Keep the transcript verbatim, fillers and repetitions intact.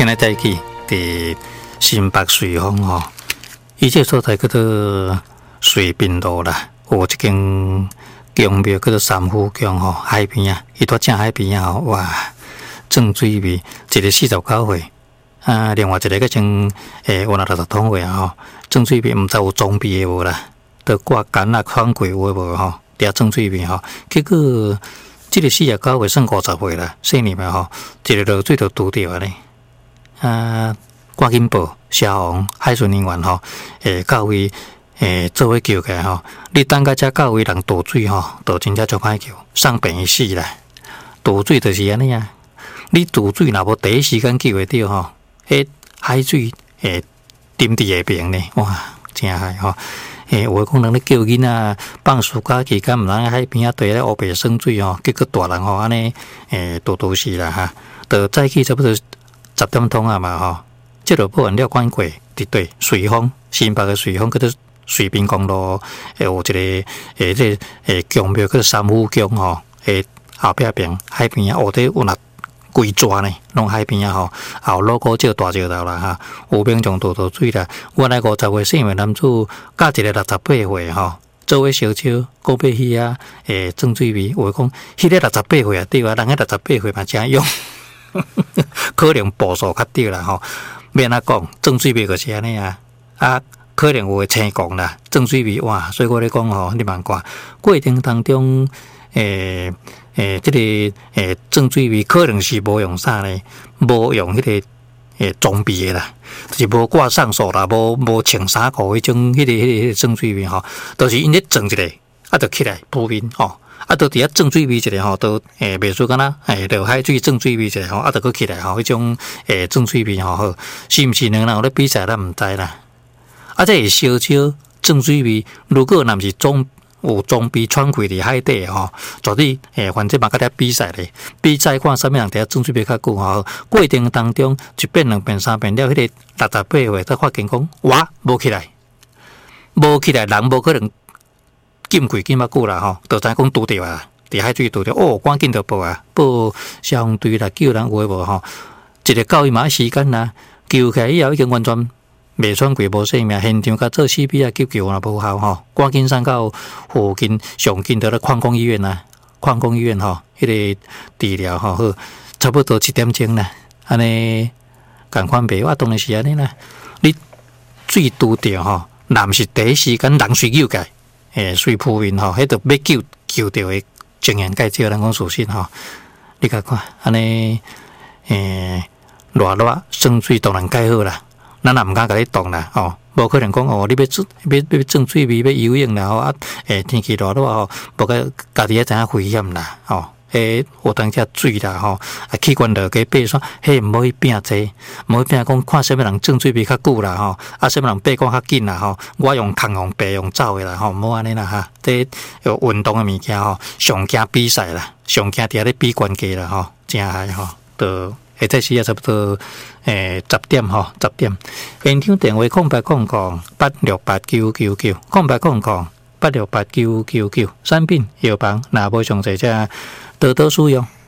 今日早起伫新北瑞丰吼，伊这所在叫做水滨路啦，有一间宫庙叫做三福宫吼，海边啊，伊伫正海边啊吼，哇，种水味，一个四十九岁，啊，另外一个个像诶，有那六十通岁啊吼，种水味毋知有装逼诶无啦，都挂杆啊、款柜有诶无吼，伫种水味吼，结果。这个四十九岁算五十岁啦，细年嘛吼，一个落水就拄着咧。啊，赶紧报消防、海巡人员吼，诶，到位诶，做伙救起来吼。你等到遮到位人倒水吼，就真正足歹救，送病院死啦。倒水就是安尼啊，你倒水若无第一时间救会着吼，迄海水诶沉伫下边呢，哇，真害吼。诶，有诶讲人咧叫囡仔放暑假期间，毋通喺海边啊，对咧湖北生水吼，结果大人吼安尼诶，倒倒死啦哈。到早起差不多十点钟啊嘛吼，即落报完了关过，伫对瑞丰新北诶瑞丰，叫做水滨公路，诶有一个诶即诶宫庙叫做三福宫吼，诶后壁边海边啊，湖底有那。规抓呢，拢海边啊吼，后路高照大石头啦哈，有民众倒倒水啦。原来五十岁姓名男子，甲一个六十八岁吼，做伙烧酒，过尾鱼啊，诶，种水味。有讲，迄个六十八岁啊，对啊，人迄六十八岁嘛真勇，可能步数较对啦吼。免啊讲，种水味就是安尼啊，啊，可能有会青讲啦，种水味哇，所以我咧讲吼，你茫看过程当中，诶。诶，即、这个诶种水味可能是无用啥呢？无用迄个诶装备的啦，就是无挂上锁啦，无无穿衫裤迄种，迄、那个迄、那个迄、那个种水味吼，都、就是因咧种一个，啊，就起来扑面吼，啊，都伫遐种水味一个吼，都诶袂输敢若诶落海水种水味一个吼，啊，就佫起来吼，迄种诶种水味吼好，是毋是两人有咧比赛咱毋知啦？啊，这烧酒种水味，如果若毋是装。有装备穿过伫海底吼，绝对诶，反正嘛，甲遐比赛咧，比赛看啥物人伫遐种水比较久吼。过程当中一遍两遍三遍了，迄、那个六十八岁才发现讲，哇，无起来，无起来，人无可能浸过浸啊久啦吼，就知讲拄着啊，伫海水拄着，哦，赶紧就报啊，报消防队啦，救人有诶无吼，一个到伊嘛时间啦，救起来以后已经完全。未喘过无性命，现场甲做 C P R 急救也无效吼，赶紧送到附近上近的咧矿工医院啊，矿工医院吼，迄、那个治疗吼好，差不多七点钟啦，安尼共款袂，我当然是安尼啦。你水拄着吼，若毋是第一时间人水救起，诶，水扑面吼，迄着要救救着诶经验介少，咱讲属实吼。你甲看安尼，诶，热热生水当然介好啦。咱也毋敢甲你动啦，吼，无可能讲哦，你要做要要种水味，要游泳啦，吼啊，诶，天气热热吼，无甲家己也知影危险啦，吼，诶，有当遮水啦，吼，啊，器官落去爬山，迄毋好去拼济，毋好拼讲看啥物人种水味较久啦，吼，啊，啥物人爬讲较紧啦，吼，我用空用爬用走诶啦，吼，毋好安尼啦哈，这运动诶物件吼，上惊比赛啦，上惊伫遐咧比关系啦，吼，真害吼，都。下早时啊，差不多诶十点吼，十点。现场电话空八空空八六八九九九，空八空空八六八九九九。产品药房若无详细，则多多使用。